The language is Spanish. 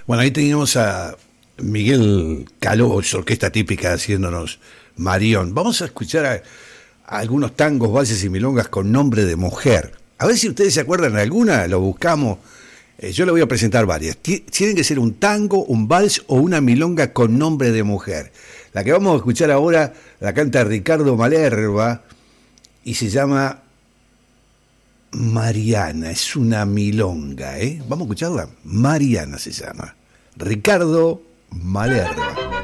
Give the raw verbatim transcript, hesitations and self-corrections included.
Bueno, ahí teníamos a Miguel Caló, su orquesta típica haciéndonos Marión. Vamos a escuchar a, a algunos tangos, valses y milongas con nombre de mujer. A ver si ustedes se acuerdan de alguna, lo buscamos. Eh, yo le voy a presentar varias. T- tienen que ser un tango, un vals o una milonga con nombre de mujer. La que vamos a escuchar ahora la canta Ricardo Malerba y se llama Mariana. Es una milonga, ¿eh? Vamos a escucharla. Mariana se llama. Ricardo Malerba.